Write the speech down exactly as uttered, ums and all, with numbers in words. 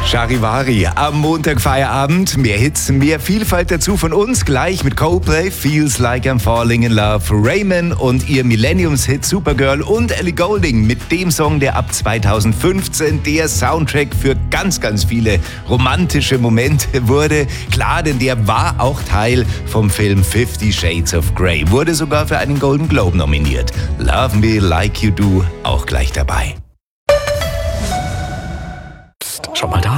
Charivari am Montag Feierabend. Mehr Hits, mehr Vielfalt dazu von uns. Gleich mit Coldplay, Feels Like I'm Falling in Love, Raymond und ihr Millenniums-Hit Supergirl und Ellie Goulding mit dem Song, der ab zweitausendfünfzehn der Soundtrack für ganz, ganz viele romantische Momente wurde. Klar, denn der war auch Teil vom Film Fifty Shades of Grey. Wurde sogar für einen Golden Globe nominiert. Love Me Like You Do auch gleich dabei. Schon mal da?